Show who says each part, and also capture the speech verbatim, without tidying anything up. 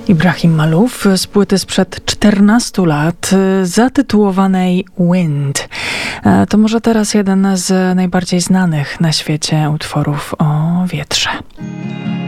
Speaker 1: Ibrahim Malouf z płyty sprzed czternastu lat zatytułowanej Wind. To może teraz jeden z najbardziej znanych na świecie utworów o wietrze.